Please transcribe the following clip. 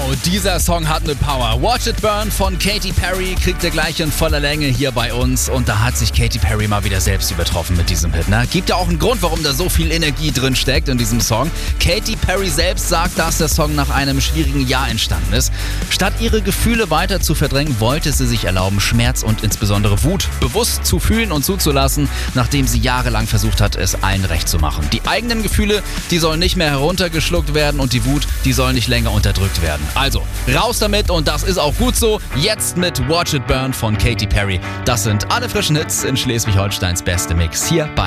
dieser Song hat eine Power. Watch It Burn von Katy Perry kriegt ihr gleich in voller Länge hier bei uns. Und da hat sich Katy Perry mal wieder selbst übertroffen mit diesem Hit. Ne? Gibt ja auch einen Grund, warum da so viel Energie drin steckt in diesem Song. Katy Perry selbst sagt, dass der Song nach einem schwierigen Jahr entstanden ist. Statt ihre Gefühle weiter zu verdrängen, wollte sie sich erlauben, Schmerz und insbesondere Wut bewusst zu fühlen und zuzulassen, nachdem sie jahrelang versucht hat, es allen recht zu machen. Die eigenen Gefühle, die sollen nicht mehr heruntergeschluckt werden und die Wut, die soll nicht länger unterdrückt werden. Also, raus damit und das ist auch gut so. Jetzt mit Watch It Burn von Katy Perry. Das sind alle frischen Hits in Schleswig-Holsteins beste Mix hier bei